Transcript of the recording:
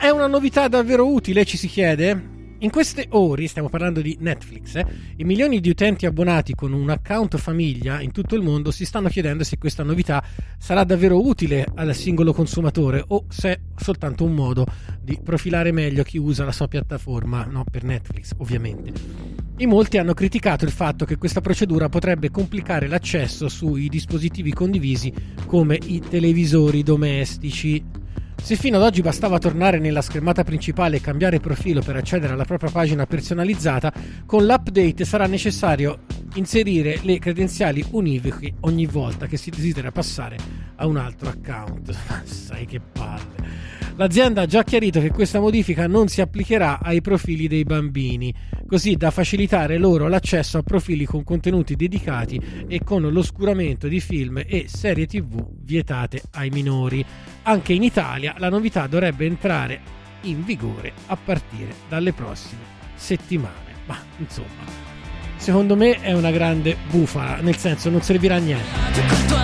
è una novità davvero utile, ci si chiede? In queste ore, stiamo parlando di Netflix, i milioni di utenti abbonati con un account famiglia in tutto il mondo si stanno chiedendo se questa novità sarà davvero utile al singolo consumatore o se è soltanto un modo di profilare meglio chi usa la sua piattaforma, no, per Netflix ovviamente. In molti hanno criticato il fatto che questa procedura potrebbe complicare l'accesso sui dispositivi condivisi come i televisori domestici. Se fino ad oggi bastava tornare nella schermata principale e cambiare profilo per accedere alla propria pagina personalizzata, con l'update sarà necessario inserire le credenziali univoche ogni volta che si desidera passare a un altro account. Sai che palle. L'azienda ha già chiarito che questa modifica non si applicherà ai profili dei bambini, così da facilitare loro l'accesso a profili con contenuti dedicati e con l'oscuramento di film e serie TV vietate ai minori. Anche in Italia la novità dovrebbe entrare in vigore a partire dalle prossime settimane. Ma insomma, secondo me è una grande bufala, nel senso non servirà a niente.